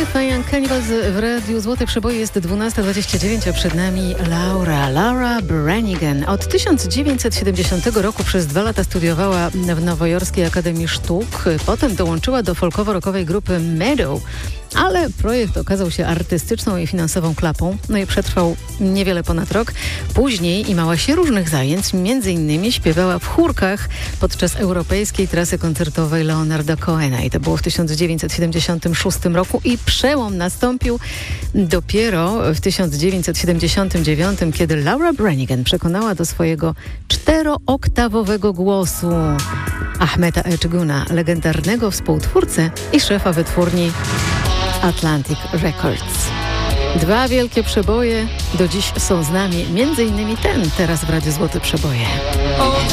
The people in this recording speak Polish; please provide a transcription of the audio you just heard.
Fine Cannibals w Radiu Złote Przeboje. Jest 12:29, a przed nami Laura Branigan. Od 1970 roku przez 2 lata studiowała w Nowojorskiej Akademii Sztuk. Potem dołączyła do folkowo-rockowej grupy Meadow, ale projekt okazał się artystyczną i finansową klapą. No i przetrwał niewiele ponad rok. Później imała się różnych zajęć. Między innymi śpiewała w chórkach podczas europejskiej trasy koncertowej Leonarda Cohena. I to było w 1976 roku. I przełom nastąpił dopiero w 1979, kiedy Laura Branigan przekonała do swojego 4-oktawowego głosu Ahmeta Erteguna, legendarnego współtwórcę i szefa wytwórni Atlantic Records. 2 wielkie przeboje do dziś są z nami, między innymi ten teraz w Radiu Złote Przeboje.